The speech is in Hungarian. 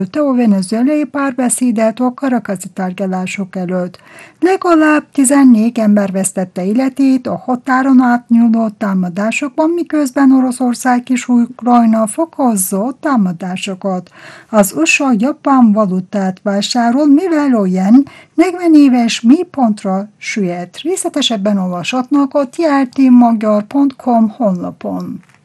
a venezuelai párbeszédet a Caracazi tárgyalások előtt. Legalább 14 ember vesztette életét a határon átnyúló támadásokban, miközben Oroszország és Ukrajna fokozza támadásokat. Az USA japán valutát vásárol, mivel a yen 40 éves mélypontra süllyedt. Részletesebben olvashatnak a trtmagyar.com honlapon.